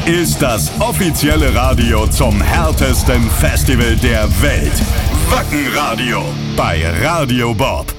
ist das offizielle Radio zum härtesten Festival der Welt. Wacken Radio bei Radio Bob.